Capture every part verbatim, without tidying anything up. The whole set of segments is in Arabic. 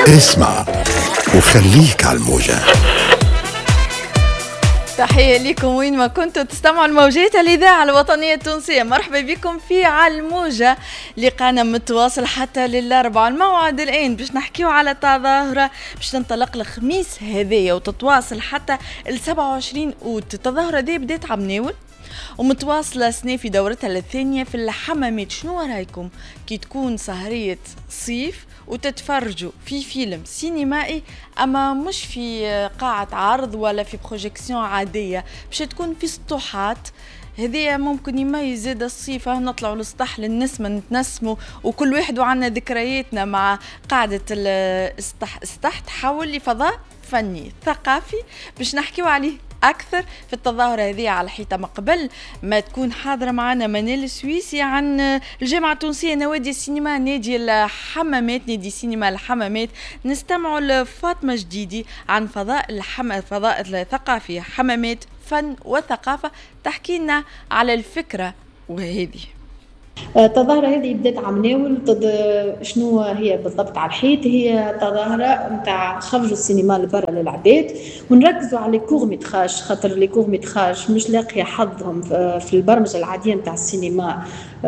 اسمع وخليك على الموجة. تحية لكم وين ما كنتوا تستمعوا الموجات الإذاعة الوطنية التونسية. مرحبا بكم في على الموجة، لقانا متواصل حتى للأربعاء. الموعد الآن باش نحكيو على تظاهرة باش تنطلق الخميس هذايا وتتواصل حتى ل سبعة وعشرين أوت. التظاهرة دي بدات عمناول ومتواصلة سنة في دورتها الثانية في الحمامات. شنو رايكم كي تكون سهرية صيف وتتفرجوا في فيلم سينمائي، أما مش في قاعة عرض ولا في بروجيكسيون عادية، باش تكون في سطوحات. هذه ممكن يميز زاد الصيف، نطلعوا للسطح للنسمة نتنسموا، وكل واحد وعنا ذكرياتنا مع قاعدة السطح. السطح تحول لفضاء فني ثقافي باش نحكيو عليه أكثر في التظاهرة هذه على الحيطة. ما قبل ما تكون حاضرة معنا منال السويسي عن الجامعة التونسية نوادي السينما نادي الحمامات، نادي سينما الحمامات، نستمعوا لفاطمة جديدي عن فضاء الحم... فضاء الثقافي حمامات فن وثقافة، تحكي لنا على الفكرة. وهذه التظاهرة هذه بدات عمناول ضد شنو هي بالضبط على الحيط. هي تظاهرة نتاع خرجوا السينما لبرا للعباد ونركزوا على كور ميتراج، خاطر لي كور ميتراج مش لاقيه حظهم في البرمجة العادية نتاع السينما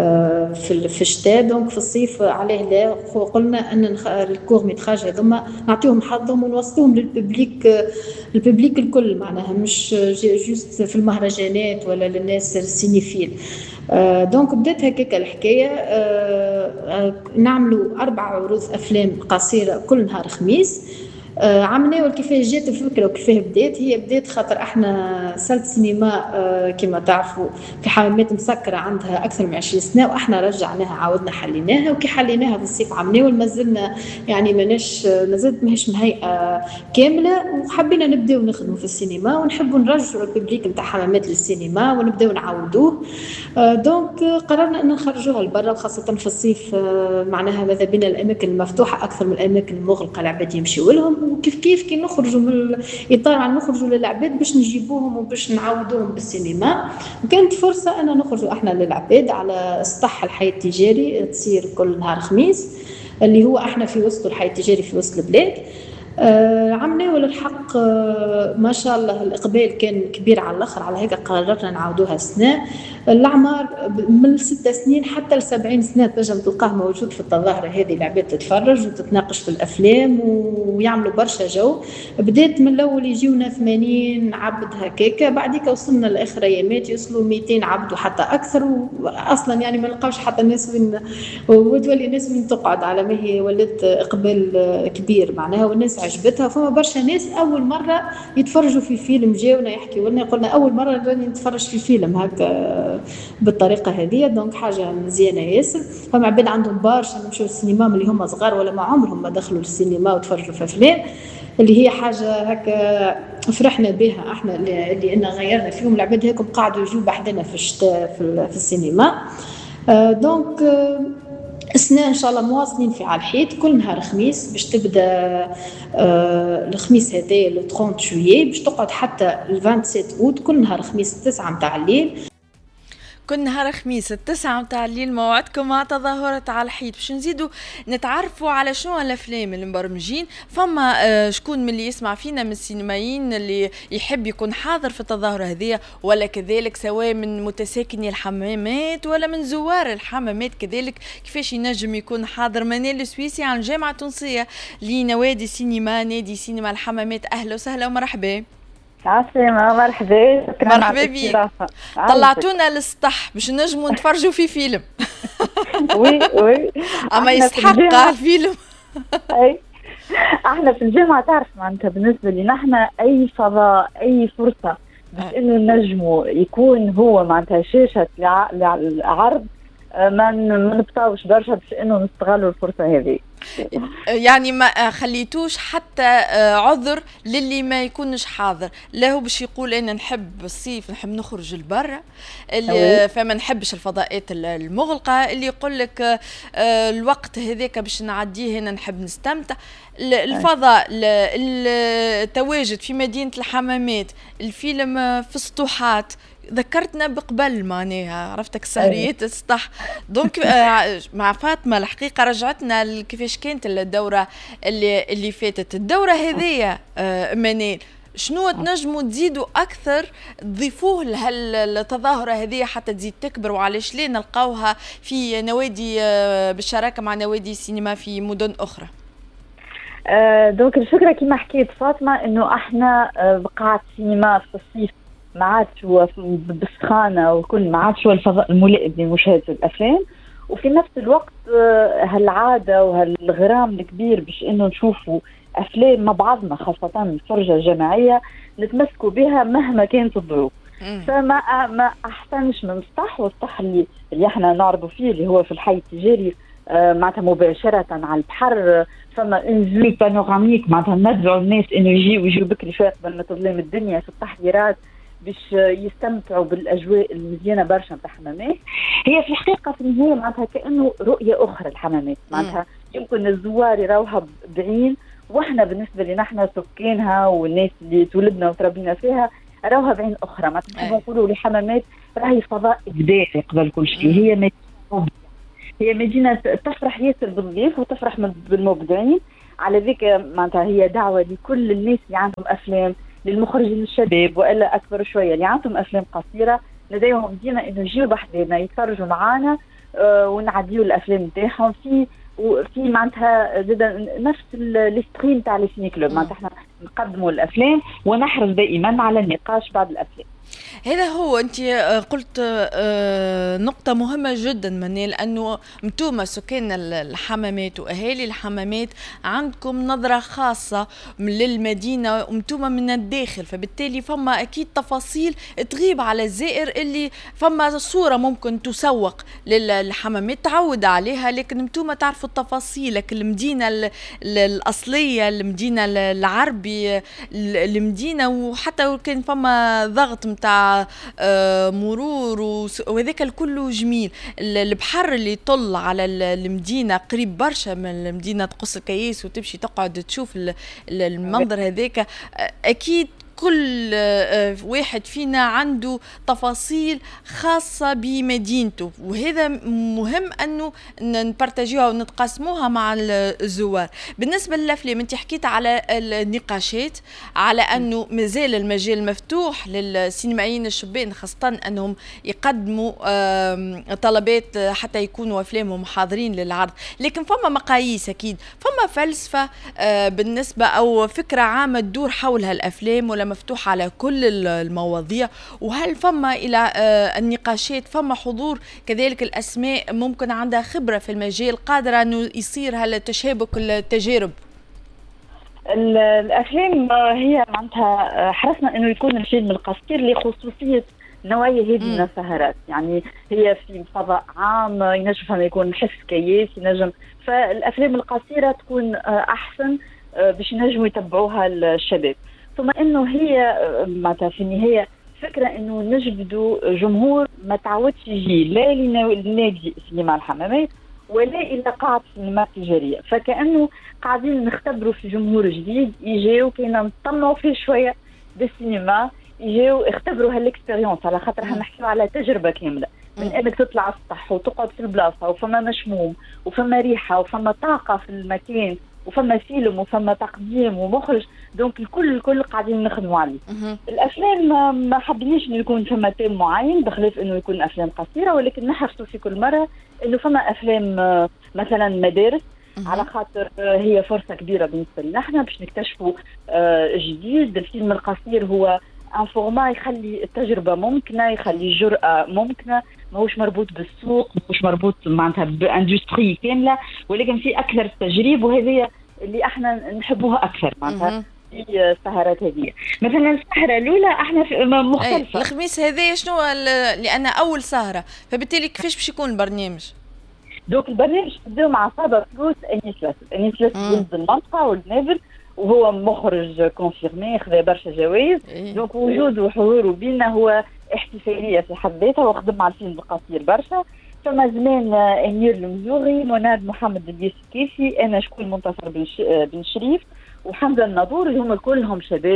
في في الشتاء. دونك في الصيف عليه لا قلنا ان الكور ميتراج هذوما نعطيهم حظهم ونوصلوهم للببليك الببليك الكل، معناها مش جوست في المهرجانات ولا للناس السينيفيل. آه دونك بدات هكاك الحكايه. آه آه نعملوا اربع عروض افلام قصيره كل نهار خميس. آه عملناو كيفاش جات الفكره وكيفاش بدات. هي بدات خاطر احنا سالة سينما آه كما تعرفوا في حمامات مسكره عندها اكثر من عشرين سنه، واحنا رجعناها عاودنا حليناها، وكي حليناها في الصيف عملناو مازلنا يعني ماناش مازلت ماهيش مهيئه كامله، وحبينا نبداو نخدموا في السينما ونحبوا نرجعوا الببليك نتاع حمامات للسينما ونبداو نعاودوه. آه دونك قررنا ان نخرجوها لبرا، وخاصه في الصيف آه معناها ماذا بينا الاماكن المفتوحه اكثر من الاماكن المغلقه العباد يمشيوا لهم، وكيف كيف كي نخرجوا من الاطار عن نخرجوا للعباد باش نجيبوهم وباش نعاودوهم بالسينما. وكانت فرصه ان نخرجوا احنا للعباد على سطح الحي التجاري، تصير كل نهار خميس اللي هو احنا في وسط الحي التجاري في وسط البلاد. آه عملنا الحق آه ما شاء الله الإقبال كان كبير على الآخر، على هيك قررنا نعودوها سنة. الأعمار من ستة سنين حتى لسبعين سنة تنجم تلقاه موجود في التظاهرة هذه، العباد تتفرج وتتناقش في الأفلام ويعملوا برشا جو. بدأت من الأول يجيونا ثمانين عبد هكاكا، بعديك وصلنا لآخر أيامات يوصلوا مئتين عبد وحتى أكثر، وأصلا يعني ما نلقاوش حتى الناس وين وتولي الناس وين تقعد، على ما هي ولات إقبال كبير معناها، والناس عجبتها. فما برشا ناس أول مرة يتفرجوا في فيلم جاونا يحكي لنا، قلنا أول مرة راني نتفرج في فيلم هكا بالطريقة هذه. دونك حاجة مزيانة ياسر. فما عباد عندهم برشا نمشوا السينما من اللي هم صغار ولا ما عمرهم ما دخلوا السينما وتفرجوا في أفلام، اللي هي حاجة هكا فرحنا بها احنا لأن غيرنا فيهم. العباد هيكم قاعدوا يجوا بحدنا في الشتاء في السينما. دونك السنة إن شاء الله مواصلين في على الحيط كل نهار خميس، باش تبدأ آه الخميس هذا ل ثلاثين جويي باش تقعد حتى ل سبعة وعشرين أوت، كل نهار خميس تسعة متاع الليل. كل نهار خميس التسعة متاع الليل موعدكم مع تظاهرة على الحيط. باش نزيدوا نتعرفوا على شنو الافلام اللي مبرمجين. فما آه شكون من اللي يسمع فينا من السينمائيين اللي يحب يكون حاضر في التظاهرة هذه، ولا كذلك سواء من متساكني الحمامات ولا من زوار الحمامات كذلك، كيفاش ينجم يكون حاضر؟ منال السويسي عن الجامعة التونسية لنوادي السينما نادي سينما الحمامات. اهلا وسهلا ومرحبا. عسلامة مرحبا مرحبا بك. طلعتونا للسطح باش نجموا نتفرجوا في فيلم. وي وي اما يستحق الفيلم. اي احنا في الجامعة تعرف معناتها بالنسبة لنا احنا اي فضاء اي فرصة باش انه نجموا يكون هو معناتها شاشة للعرض ما نبطاوش برشا باش انه نستغلوا الفرصة هذه. يعني ما خليتوش حتى عذر للي ما يكونش حاضر، لا هو باش يقول انا نحب الصيف نحب نخرج لبرا، اللي فما نحبش الفضاءات المغلقه، اللي يقول لك الوقت هذاك باش نعديه هنا نحب نستمتع. الفضاء التواجد في مدينه الحمامات، الفيلم في سطوحات، ذكرتنا بقبل معناها عرفتك سهريات السطح دونك آه مع فاطمه الحقيقه رجعتنا كيفاش كانت الدوره اللي اللي فاتت. الدوره هذيا آه منال شنو تنجموا تزيدوا اكثر تضيفوه لهالتظاهره هذه حتى تزيد تكبر، وعلاش لا نلقاوها في نوادي آه بالشراكه مع نوادي سينما في مدن اخرى؟ آه دونك الفكره كما حكيت فاطمه انه احنا آه بقاعه سينما في الصيف ما عادش هو بالسخانه وكل ما عادش هو الفضاء الملائم لمشاهده الافلام، وفي نفس الوقت آه هالعاده وهالغرام الكبير باش انه نشوفوا افلام مع بعضنا خاصه الفرجه الجماعيه نتمسكوا بها مهما كانت الظروف. فما ما احسنش من السطح، والسطح اللي اللي احنا نعرضوا فيه اللي هو في الحي التجاري آه معناتها مباشره على البحر، فما اون فيو بانوراميك معناتها ندعو الناس انه يجيو يجيو بكري شويه قبل ما تظلم الدنيا في التحضيرات باش يستمتعوا بالاجواء المزيانه برشا نتاع الحمامات. هي في الحقيقه في النهايه معناتها كانه رؤيه اخرى الحمامات، معناتها يمكن الزوار يراوها بعين، واحنا بالنسبه لنا احنا سكانها والناس اللي تولدنا وتربينا فيها راوها بعين اخرى. معناتها نحب نقولوا الحمامات راهي فضاء ابداعي قبل كل شيء، هي مدينه هي مدينه تفرح ياسر بالضيف وتفرح بالمبدعين. على ذيك معناتها هي دعوه لكل الناس اللي عندهم افلام، للمخرجين الشباب والا اكبر شويه اللي عندهم افلام قصيره، ندعوهم ديما انه يجيو بحذنا يتفرجوا معانا آه ونعديوا الافلام نتاعهم في وفي معناتها نفس الستريم تاع لي سيني كلوب. معناتها احنا نقدموا الافلام ونحرص دائما على النقاش بعد الافلام. هذا هو انت قلت نقطة مهمة جدا منال، لأنه انتم سكان الحمامات واهالي الحمامات عندكم نظرة خاصة للمدينة وانتم من الداخل، فبالتالي فما اكيد تفاصيل تغيب على الزائر اللي فما صورة ممكن تسوق للحمامات تعود عليها، لكن انتم تعرفوا التفاصيل. لكن المدينة الأصلية، المدينة العربي، المدينة وحتى كان فما ضغط متاع مرور وذاك الكل جميل. البحر اللي يطل على المدينة قريب برشا من مدينة قوس الكياس وتمشي تقعد تشوف المنظر هذاك، أكيد كل واحد فينا عنده تفاصيل خاصة بمدينته، وهذا مهم أنه نبارتاجيوها ونتقاسموها مع الزوار. بالنسبة للأفلام أنت حكيت على النقاشات، على أنه مازال المجال مفتوح للسينمائيين الشبان خاصة أنهم يقدموا طلبات حتى يكونوا أفلامهم حاضرين للعرض، لكن فما مقاييس أكيد، فما فلسفة بالنسبة أو فكرة عامة تدور حول هالأفلام ولا مفتوح على كل المواضيع؟ وهل فما إلى النقاشات فما حضور كذلك الأسماء ممكن عندها خبرة في المجال قادرة أنه يصير هالتشابك التجارب؟ الأفلام هي معناتها حرصنا أنه يكون الفيلم القصير لخصوصية نوعية هذه من السهرات، يعني هي في فضاء عام ينجم فما يكون حس كياس ينجم، فالأفلام القصيرة تكون أحسن باش ينجموا يتبعوها الشباب. ثم انه هي معناتها في النهايه فكره انه نجبدوا جمهور ما تعودش يجي لا لنادي سينما الحمامات ولا الى قاعه سينما تجاريه، فكانه قاعدين نختبروا في جمهور جديد يجيو كينا نطمعوا فيه شويه بالسينما، يجيو يختبروا هالاكسبيريونس، على خاطر حنحكيو على تجربه كامله من انك تطلع على السطح وتقعد في البلاصه وفما مشموم وفما ريحه وفما طاقه في المكان وفما فيلم وفما تقديم ومخرج، دونك الكل الكل قاعدين نخدموا عليه. الافلام ما حبيناش انه يكون فما تيم معين بخلاف انه يكون افلام قصيره، ولكن نحرصوا في كل مره انه فما افلام مثلا مدارس على خاطر هي فرصه كبيره بالنسبه لنا احنا باش نكتشفوا جديد. الفيلم القصير هو ان فورما يخلي التجربه ممكنه، يخلي الجرأه ممكنه، ماهوش مربوط بالسوق، ماهوش مربوط معناتها باندستري كامله، ولكن في اكثر تجريب، وهذه اللي احنا نحبوها اكثر معناتها في السهرات هذه. مثلا السهره الاولى احنا مختلفه. الخميس هذا شنو؟ لان اول سهره، فبالتالي كيفاش باش يكون البرنامج؟ دوك البرنامج نبداو مع صابا فلوس انيس لاسد. انيس لاسد ولد المنطقه ولد نابل، وهو مخرج كونفيرمي خذا برشا جوائز. دونك وجوده وحضوره بينا هو احتفاليه في حد ذاتها، وخدم على الفيلم القصير برشا. فما زمان امير المزوري، مناد محمد الياسكيفي، انا شكون منتصر بن, ش... بن شريف وحمزه الناظور، اللي هم كلهم شباب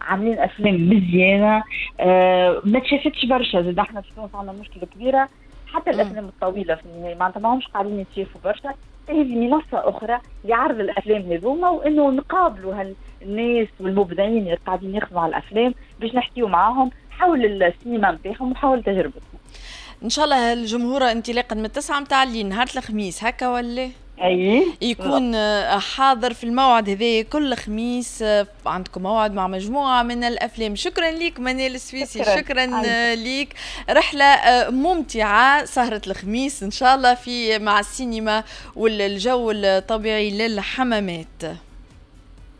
عاملين افلام مزيانه آه ما تشافتش برشا. زاد احنا في تونس عندنا مشكله كبيره حتى الافلام الطويله في النهايه معناتها ما همش قاعدين يتشافوا برشا. هذه منصه اخرى لعرض الافلام هذوما وانه نقابلوا هالناس والمبدعين اللي قاعدين يخدموا على الافلام باش نحكيو معاهم حول السينما نتاعهم وحول تجربتهم. ان شاء الله الجمهور انطلاقا من التسعة متاع الليل نهار الخميس هكا ولا اي يكون حاضر في الموعد هذا كل خميس عندكم موعد مع مجموعة من الأفلام. شكرا لك منال السويسي. شكرا, شكرا لك. رحلة ممتعة سهرة الخميس إن شاء الله في مع السينما والجو الطبيعي للحمامات.